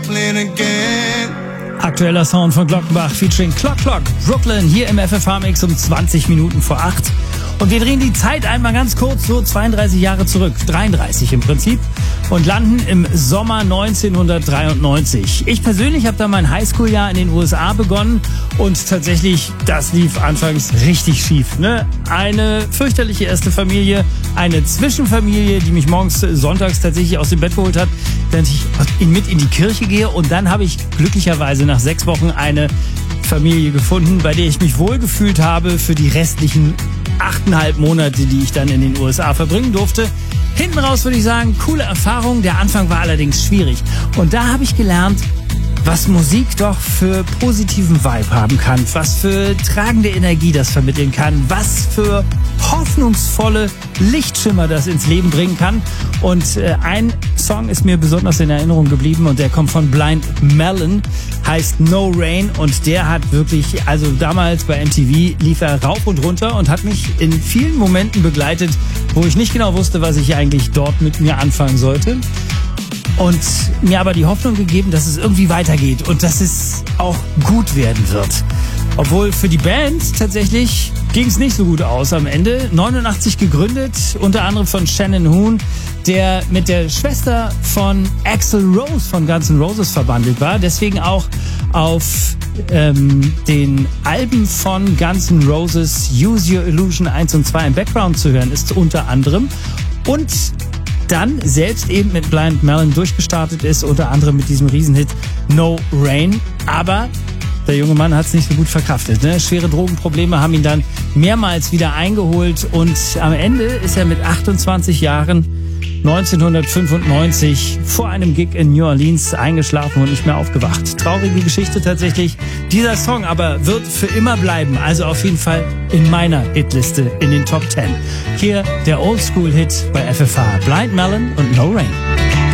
Brooklyn again. Aktueller Sound von Glockenbach featuring Clock Clock, Brooklyn, hier im FFH-Mix um 20 Minuten vor 8. Und wir drehen die Zeit einmal ganz kurz, so 32 Jahre zurück, 33 im Prinzip, und landen im Sommer 1993. Ich persönlich habe da mein Highschool-Jahr in den USA begonnen und tatsächlich, das lief anfangs richtig schief. Ne? Eine fürchterliche erste Familie, eine Zwischenfamilie, die mich sonntags tatsächlich aus dem Bett geholt hat, dass ich mit in die Kirche gehe, und dann habe ich glücklicherweise nach 6 Wochen eine Familie gefunden, bei der ich mich wohlgefühlt habe für die restlichen 8,5 Monate, die ich dann in den USA verbringen durfte. Hinten raus würde ich sagen, coole Erfahrung. Der Anfang war allerdings schwierig. Und da habe ich gelernt, was Musik doch für positiven Vibe haben kann, was für tragende Energie das vermitteln kann, was für hoffnungsvolle Lichtschimmer das ins Leben bringen kann. Und ein Song ist mir besonders in Erinnerung geblieben, und der kommt von Blind Melon, heißt No Rain, und der hat wirklich, also damals bei MTV lief er rauf und runter und hat mich in vielen Momenten begleitet, wo ich nicht genau wusste, was ich eigentlich dort mit mir anfangen sollte. Und mir aber die Hoffnung gegeben, dass es irgendwie weitergeht und dass es auch gut werden wird. Obwohl für die Band tatsächlich ging es nicht so gut aus am Ende. 89 gegründet, unter anderem von Shannon Hoon, der mit der Schwester von Axl Rose von Guns N' Roses verbandelt war. Deswegen auch auf den Alben von Guns N' Roses Use Your Illusion 1 und 2 im Background zu hören ist, unter anderem. Und dann selbst eben mit Blind Melon durchgestartet ist, unter anderem mit diesem Riesenhit No Rain. Aber der junge Mann hat es nicht so gut verkraftet. Ne? Schwere Drogenprobleme haben ihn dann mehrmals wieder eingeholt, und am Ende ist er mit 28 Jahren 1995 vor einem Gig in New Orleans eingeschlafen und nicht mehr aufgewacht. Traurige Geschichte tatsächlich. Dieser Song aber wird für immer bleiben. Also auf jeden Fall in meiner Hitliste in den Top 10. Hier der Oldschool-Hit bei FFH. Blind Melon und No Rain.